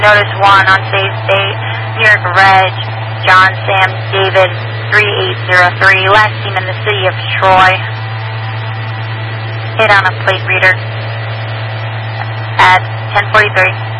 Notice 1 on today's date, New York Reg, John Sam David 3803, last seen in the city of Troy. Hit on a plate reader at 10:43.